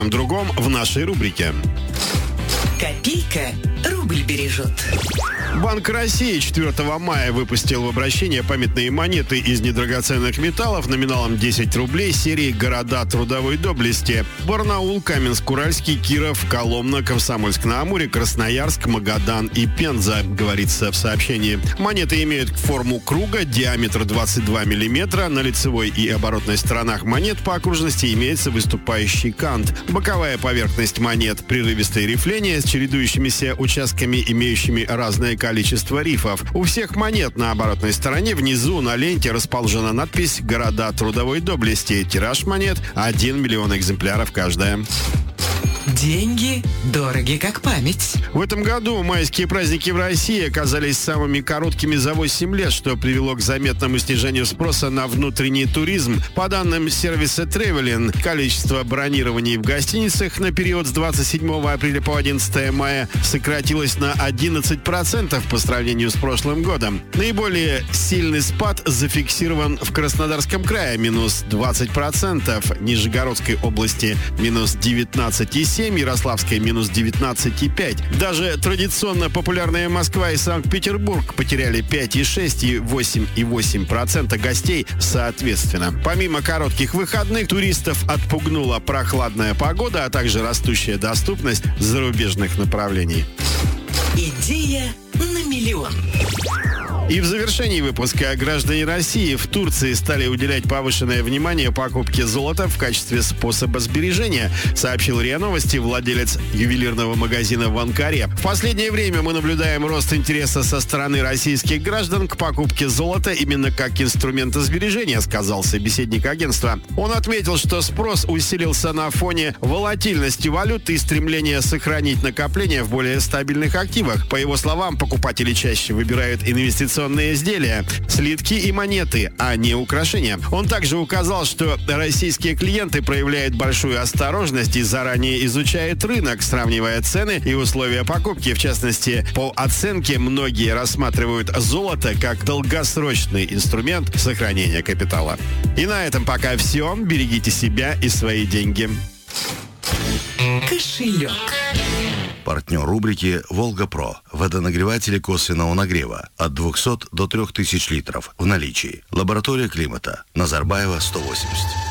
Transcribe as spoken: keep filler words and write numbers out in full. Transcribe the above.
другом в нашей рубрике. Копейка рубль бережет. Банк России четвёртого мая выпустил в обращение памятные монеты из недрагоценных металлов номиналом десять рублей серии «Города трудовой доблести». Барнаул, Каменск-Уральский, Киров, Коломна, Комсомольск-на-Амуре, Красноярск, Магадан и Пенза, говорится в сообщении. Монеты имеют форму круга, диаметр двадцать два миллиметра. На лицевой и оборотной сторонах монет по окружности имеется выступающий кант. Боковая поверхность монет — прерывистые рифления с чередующимися участками, имеющими разное количество рифов. У всех монет на оборотной стороне внизу на ленте расположена надпись «Города трудовой доблести». Тираж монет — один миллион экземпляров каждая. Деньги дороги, как память. В этом году майские праздники в России оказались самыми короткими за восемь лет, что привело к заметному снижению спроса на внутренний туризм. По данным сервиса Travelin, количество бронирований в гостиницах на период с двадцать седьмого апреля по одиннадцатое мая сократилось на одиннадцать процентов по сравнению с прошлым годом. Наиболее сильный спад зафиксирован в Краснодарском крае — минус двадцать процентов, Нижегородской области — минус девятнадцать целых семь десятых, Ярославская — минус девятнадцать целых пять десятых. Даже традиционно популярные Москва и Санкт-Петербург потеряли пять целых шесть и восемь целых восемь десятых процента гостей соответственно. Помимо коротких выходных, туристов отпугнула прохладная погода, а также растущая доступность зарубежных направлений. Идея на миллион. И в завершении выпуска граждане России в Турции стали уделять повышенное внимание покупке золота в качестве способа сбережения, сообщил РИА Новости владелец ювелирного магазина в Анкаре. В последнее время мы наблюдаем рост интереса со стороны российских граждан к покупке золота именно как инструмента сбережения, сказал собеседник агентства. Он отметил, что спрос усилился на фоне волатильности валюты и стремления сохранить накопления в более стабильных активах. По его словам, покупатели чаще выбирают инвестиционные изделия, слитки и монеты, а не украшения. Он также указал, что российские клиенты проявляют большую осторожность и заранее изучают рынок, сравнивая цены и условия покупки. В частности, по оценке, многие рассматривают золото как долгосрочный инструмент сохранения капитала. И на этом пока все. Берегите себя и свои деньги. Кошелек. Партнер рубрики «Волга-Про». Водонагреватели косвенного нагрева от двухсот до трёх тысяч литров в наличии. Лаборатория климата. Назарбаева, сто восемьдесят.